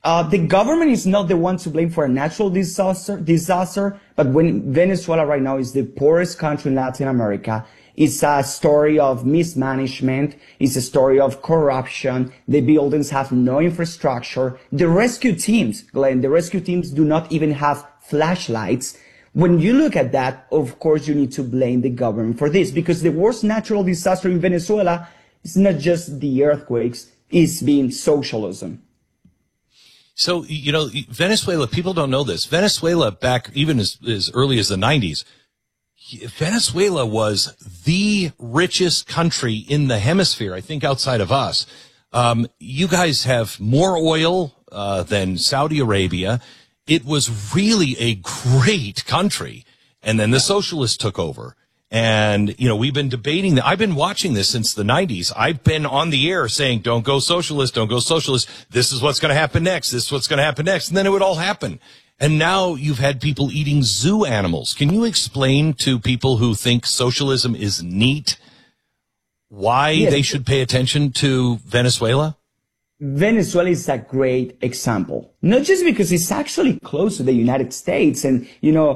The government is not the one to blame for a natural disaster, but when Venezuela right now is the poorest country in Latin America, it's a story of mismanagement. It's a story of corruption. The buildings have no infrastructure. The rescue teams, Glenn, the rescue teams do not even have flashlights. When you look at that, of course, you need to blame the government for this, because the worst natural disaster in Venezuela is not just the earthquakes, it's been socialism. So, Venezuela, people don't know this. Venezuela, back even as early as the 90s, Venezuela was the richest country in the hemisphere, I think, outside of us. You guys have more oil than Saudi Arabia. It was really a great country. And then the socialists took over. And, we've been debating that. I've been watching this since the 90s. I've been on the air saying, don't go socialist, don't go socialist. This is what's going to happen next. This is what's going to happen next. And then it would all happen. And now you've had people eating zoo animals. Can you explain to people who think socialism is neat why they should pay attention to Venezuela? Venezuela is a great example, not just because it's actually close to the United States and,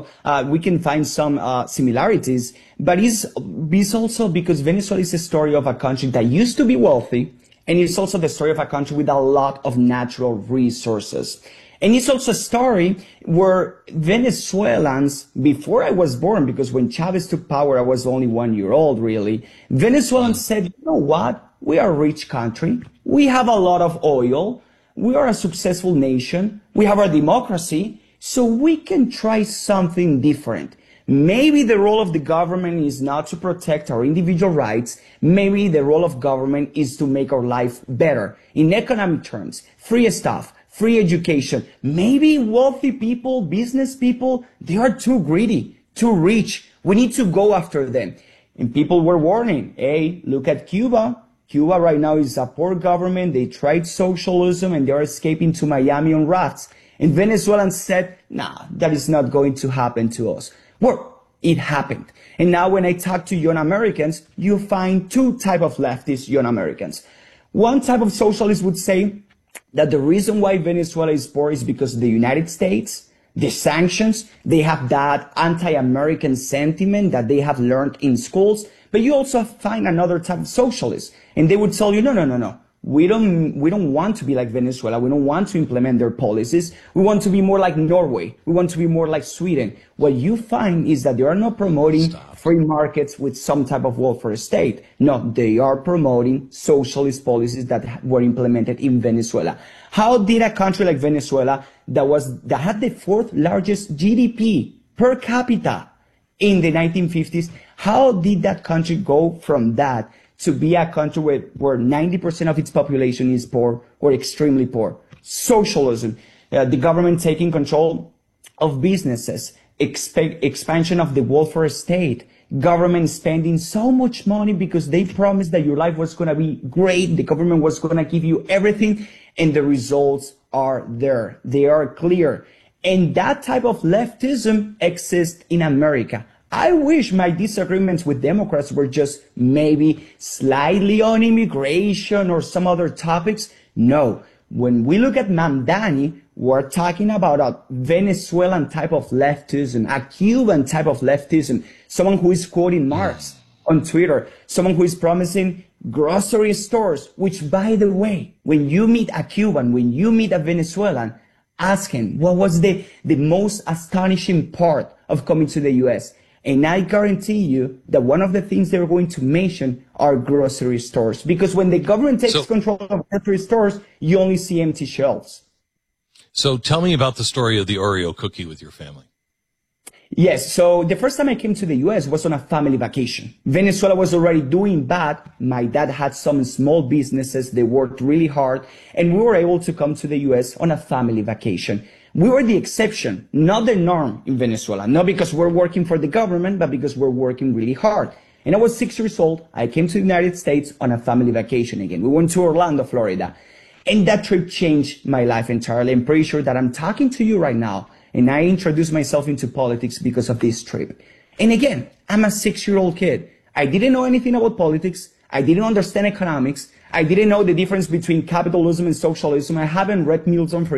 we can find some similarities, but it's also because Venezuela is a story of a country that used to be wealthy, and it's also the story of a country with a lot of natural resources. And it's also a story where Venezuelans, before I was born, because when Chavez took power, I was only 1 year old, really, Venezuelans said, you know what? We are a rich country. We have a lot of oil. We are a successful nation. We have our democracy. So we can try something different. Maybe the role of the government is not to protect our individual rights. Maybe the role of government is to make our life better. In economic terms, free stuff, free education. Maybe wealthy people, business people, they are too greedy, too rich. We need to go after them. And people were warning, hey, look at Cuba. Cuba right now is a poor government. They tried socialism and they are escaping to Miami on rafts. And Venezuelans said, nah, that is not going to happen to us. Well, it happened. And now when I talk to young Americans, you find two types of leftist young Americans. One type of socialist would say that the reason why Venezuela is poor is because of the United States, the sanctions, they have that anti-American sentiment that they have learned in schools. But you also find another type of socialist, and they would tell you, no. We don't want to be like Venezuela. We don't want to implement their policies. We want to be more like Norway. We want to be more like Sweden. What you find is that they are not promoting free markets with some type of welfare state. No, they are promoting socialist policies that were implemented in Venezuela. How did a country like Venezuela that had the fourth largest GDP per capita in the 1950s, how did that country go from that to be a country where 90% of its population is poor or extremely poor? Socialism, the government taking control of businesses, expansion of the welfare state, government spending so much money because they promised that your life was going to be great, the government was going to give you everything, and the results are there. They are clear. And that type of leftism exists in America. I wish my disagreements with Democrats were just maybe slightly on immigration or some other topics. No. When we look at Mamdani, we're talking about a Venezuelan type of leftism, a Cuban type of leftism, someone who is quoting Marx on Twitter, someone who is promising grocery stores, which, by the way, when you meet a Cuban, when you meet a Venezuelan, ask him what was the most astonishing part of coming to the U.S. And I guarantee you that one of the things they're going to mention are grocery stores. Because when the government takes control of grocery stores, you only see empty shelves. So tell me about the story of the Oreo cookie with your family. Yes, so the first time I came to the U.S. was on a family vacation. Venezuela was already doing bad. My dad had some small businesses. They worked really hard. And we were able to come to the U.S. on a family vacation. We were the exception, not the norm in Venezuela. Not because we're working for the government, but because we're working really hard. And I was 6 years old. I came to the United States on a family vacation again. We went to Orlando, Florida. And that trip changed my life entirely. I'm pretty sure that I'm talking to you right now. And I introduced myself into politics because of this trip. And again, I'm a 6-year-old kid. I didn't know anything about politics. I didn't understand economics. I didn't know the difference between capitalism and socialism. I haven't read Milton Friedman.